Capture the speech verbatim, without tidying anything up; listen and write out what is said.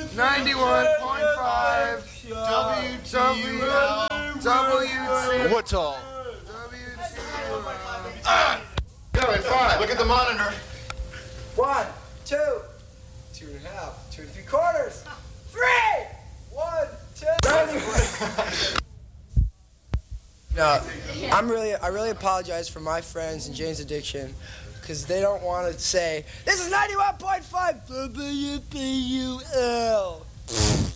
ninety-one point five W T L W T. Woodall. Go in five. Look at the monitor. One, two, two and a half, two and three quarters, three, one, two. No, I'm really, I really apologize for my friends and Jane's Addiction, because they don't want to say, this is ninety-one point five W P U L.